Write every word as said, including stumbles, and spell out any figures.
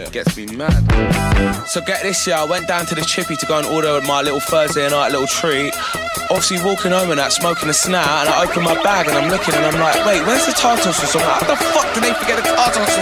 shit gets me mad. So get this, yeah, I went down to the Chippy to go and order my little Thursday night little treat. Obviously walking home and that, smoking a snout, and I open my bag and I'm looking and I'm like, wait, where's the tartar sauce? I'm like, how the fuck did they forget the tartar sauce